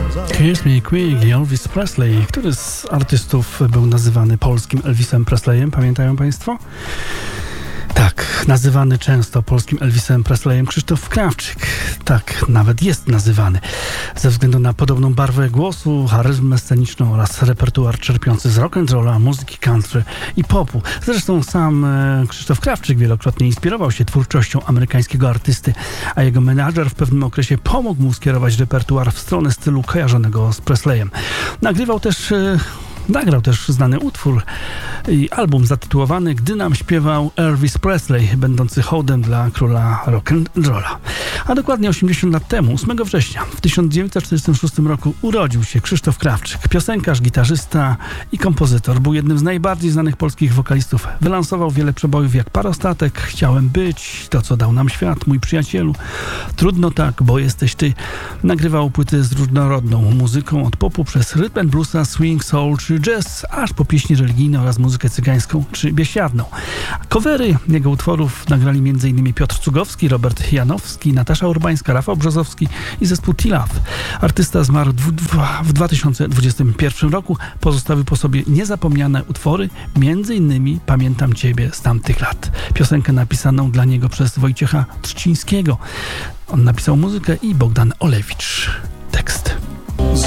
Kiss Me Quick i Elvis Presley. Który z artystów był nazywany polskim Elvisem Presleyem? Pamiętają Państwo? Tak, nazywany często polskim Elvisem Presleyem Krzysztof Krawczyk. Tak, nawet jest nazywany. Ze względu na podobną barwę głosu, charyzmę sceniczną oraz repertuar czerpiący z rock'n'rolla, muzyki country i popu. Zresztą sam Krzysztof Krawczyk wielokrotnie inspirował się twórczością amerykańskiego artysty, a jego menadżer w pewnym okresie pomógł mu skierować repertuar w stronę stylu kojarzonego z Presleyem. Nagrał też znany utwór i album zatytułowany Gdy nam śpiewał Elvis Presley, będący hołdem dla króla rock'n'rolla. A dokładnie 80 lat temu, 8 września w 1946 roku urodził się Krzysztof Krawczyk, piosenkarz, gitarzysta i kompozytor. Był jednym z najbardziej znanych polskich wokalistów. Wylansował wiele przebojów jak Parostatek, Chciałem być, To co dał nam świat, Mój przyjacielu, Trudno tak, bo jesteś ty. Nagrywał płyty z różnorodną muzyką od popu przez rhythm and bluesa, swing, soul czy jazz, aż po pieśni religijne oraz muzykę cygańską czy biesiadną. Covery jego utworów nagrali m.in. Piotr Cugowski, Robert Janowski, Natasza Urbańska, Rafał Brzozowski i zespół T-Love. Artysta zmarł w 2021 roku. Pozostawił po sobie niezapomniane utwory, m.in. Pamiętam Ciebie z tamtych lat. Piosenkę napisaną dla niego przez Wojciecha Trzcińskiego. On napisał muzykę i Bogdan Olewicz.